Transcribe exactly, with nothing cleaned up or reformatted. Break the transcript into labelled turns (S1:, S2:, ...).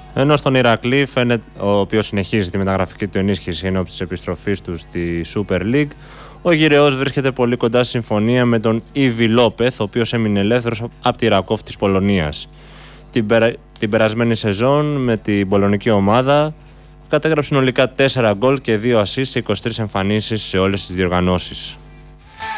S1: Ενώ στον Ηρακλή, φαίνεται, ο οποίος συνεχίζει τη μεταγραφική του ενίσχυση εν ώψη της επιστροφής του στη Super League, ο Γυρεός βρίσκεται πολύ κοντά στη συμφωνία με τον Ιβι Λόπεθ, ο οποίος έμεινε ελεύθερος από τη Ρακόφ της Πολωνίας. Την, περα... την περασμένη σεζόν με την πολωνική ομάδα κατέγραψε συνολικά τέσσερα γκολ και δύο ασίστ σε είκοσι τρεις εμφανίσεις σε όλες τις διοργανώσεις.